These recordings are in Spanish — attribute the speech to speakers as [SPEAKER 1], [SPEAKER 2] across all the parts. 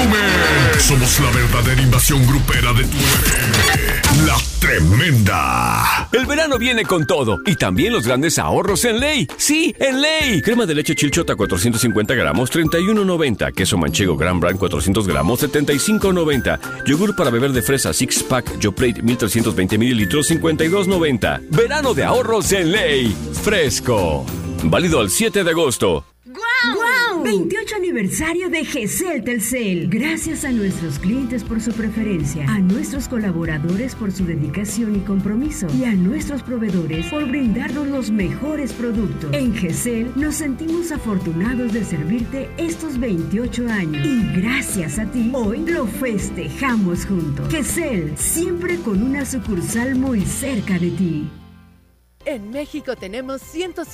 [SPEAKER 1] volumen. Somos la verdadera invasión grupera de tu FM. La Tremenda.
[SPEAKER 2] El verano viene con todo y también los grandes ahorros en Ley. Sí, en Ley. Crema de leche Chilchota 450 gramos, 31.90. Queso manchego Gran Brand 400 gramos, 75.90. Yogur para beber de fresa Six Pack Yoplait 1320 mililitros, 52.90. Verano de ahorros en Ley. Fresco. Válido al 7 de agosto.
[SPEAKER 3] ¡Guau! 28 aniversario de GCL Telcel. Gracias a nuestros clientes por su preferencia, a nuestros colaboradores por su dedicación y compromiso, y a nuestros proveedores por brindarnos los mejores productos. En GCL nos sentimos afortunados de servirte estos 28 años. Y gracias a ti, hoy lo festejamos juntos. GCL, siempre con una sucursal muy cerca de ti.
[SPEAKER 4] En México tenemos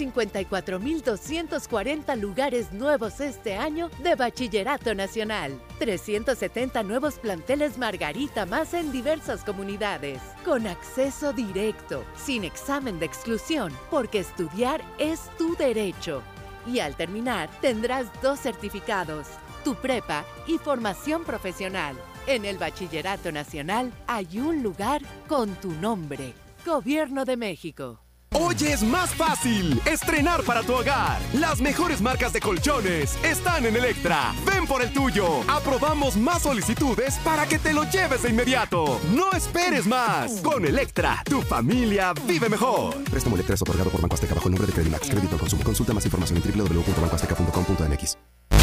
[SPEAKER 4] 154,240 lugares nuevos este año de Bachillerato Nacional. 370 nuevos planteles Margarita más en diversas comunidades. Con acceso directo, sin examen de exclusión, porque estudiar es tu derecho. Y al terminar, tendrás 2 certificados, tu prepa y formación profesional. En el Bachillerato Nacional hay un lugar con tu nombre. Gobierno de México.
[SPEAKER 5] Hoy es más fácil estrenar para tu hogar. Las mejores marcas de colchones están en Electra. Ven por el tuyo. Aprobamos más solicitudes para que te lo lleves de inmediato. No esperes más. Con Electra, tu familia vive mejor.
[SPEAKER 6] Préstamo Electra es otorgado por Banco Azteca bajo el nombre de Credimax. Crédito al consumo. Consulta más información en www.bancoazteca.com.mx.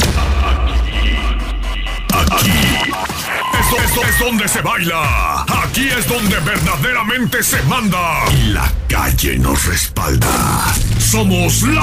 [SPEAKER 1] Aquí. Esto es donde se baila. Aquí es donde verdaderamente se manda. Y la calle nos respalda. Somos la